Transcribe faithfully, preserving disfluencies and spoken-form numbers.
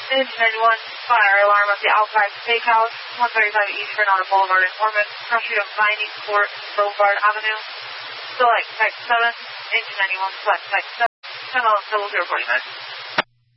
Engine ninety-one, fire alarm at the Outside Steakhouse, one thirty-five East Granada Boulevard in Ormond, cross street of Vining Court, Boulevard Avenue. Select Type seven, Engine ninety-one, select Type seven, ten eleven double zero forty-nine.